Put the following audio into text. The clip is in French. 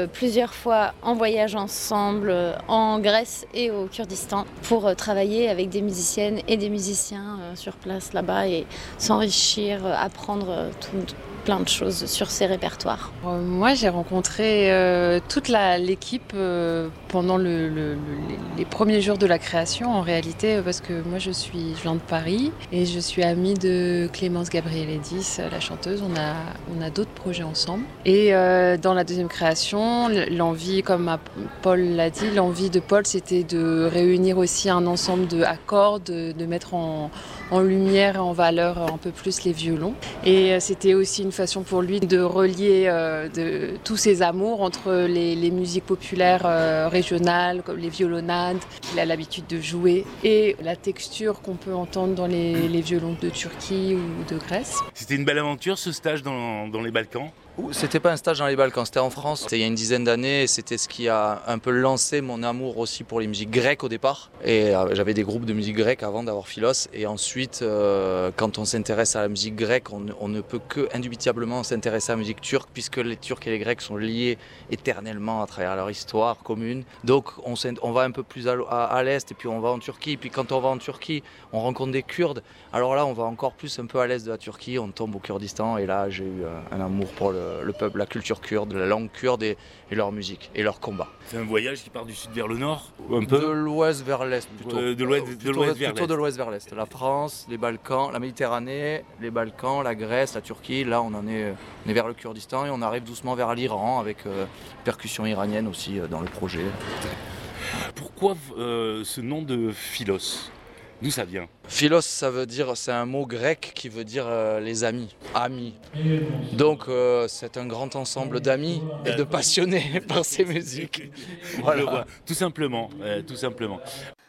plusieurs fois en voyage ensemble en Grèce et au Kurdistan pour travailler avec des musiciennes et des musiciens sur place là-bas et s'enrichir, apprendre plein de choses sur ces répertoires. Moi, j'ai rencontré toute l'équipe pendant les premiers jours de la création, en réalité, parce que moi, je viens de Paris et je suis amie de Clémence Gabrielidis, la chanteuse. On a d'autres projets ensemble. Et dans la deuxième création, l'envie, comme Paul l'a dit, l'envie de Paul, c'était de réunir aussi un ensemble d'accords, de mettre en lumière et en valeur un peu plus les violons. Et c'était aussi une façon pour lui de relier tous ses amours entre les musiques populaires régionales, comme les violonades qu'il a l'habitude de jouer, et la texture qu'on peut entendre dans les violons de Turquie ou de Grèce. C'était une belle aventure, ce stage dans les Balkans. C'était pas un stage dans les Balkans, c'était en France. C'était il y a une dizaine d'années et c'était ce qui a un peu lancé mon amour aussi pour les musiques grecques au départ. Et j'avais des groupes de musique grecque avant d'avoir Philos. Et ensuite, quand on s'intéresse à la musique grecque, on ne peut que indubitablement s'intéresser à la musique turque puisque les Turcs et les Grecs sont liés éternellement à travers leur histoire commune. Donc on va un peu plus à l'est et puis on va en Turquie. Puis quand on va en Turquie, on rencontre des Kurdes. Alors là, on va encore plus un peu à l'est de la Turquie, on tombe au Kurdistan. Et là, j'ai eu un amour pour le peuple, la culture kurde, la langue kurde et leur musique et leur combat. C'est un voyage qui part du sud vers le nord, ou un peu de l'ouest vers l'est plutôt. De l'ouest vers l'est. La France, les Balkans, la Méditerranée, les Balkans, la Grèce, la Turquie. Là, on est vers le Kurdistan et on arrive doucement vers l'Iran avec percussion iranienne aussi dans le projet. Pourquoi ce nom de Philos ? D'où ça vient ? Philos, c'est un mot grec qui veut dire les amis. Donc c'est un grand ensemble d'amis et de passionnés par ces musiques. Voilà. Je le vois, tout simplement.